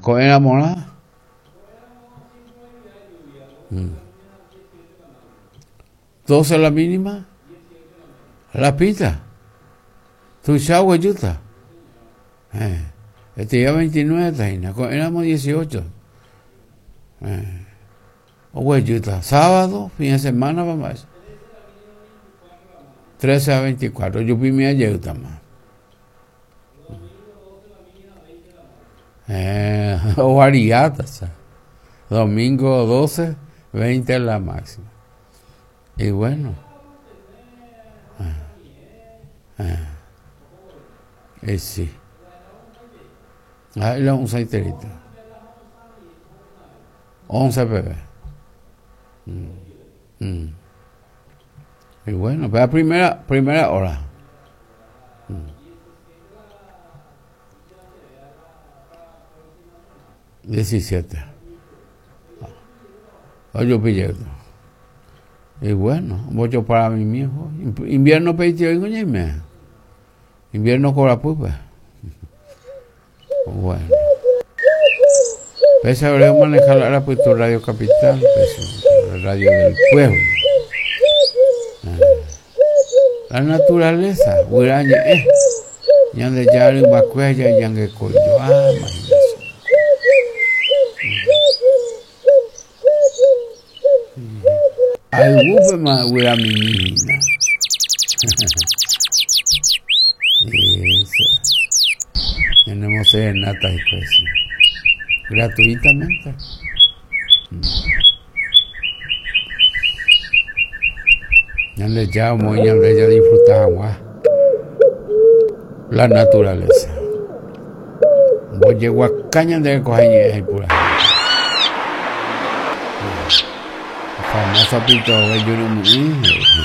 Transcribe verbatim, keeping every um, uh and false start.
con enamorada. doce la mínima. La pita. Tu chagua yuta. Eh. Este día veintinueve taina. Con éramos dieciocho. Eh. O yuta. Sábado, fin de semana, vamos. trece a veinticuatro. Yo vi mi ayer también. Eh, o variatas. Domingo doce, veinte la máxima. Y bueno. Eh, eh, sí. Ahí la once enterita. once bebés. Mm. Mm. Y bueno, pero primera, primera hora. Mm. diecisiete. Oye, pillé. Y bueno, mucho para mí mismo. Invierno peitio en Uñime. Invierno con la pupa. Bueno. Pese a manejar la puesto Radio Capital, pues, la radio del pueblo. Ah. La naturaleza, Urañe, eh. Yande Yari, Bacuella, Yangue Coyo. Ah, imagínese. Ay, gupe más, Ura mi niña. Eso. Tenemos serenata y pues. Gratuitamente. Ya le llamo y ya le disfrutamos la naturaleza. Voy a llegar a caña de coger y por ahí. Famoso pito de Yuri.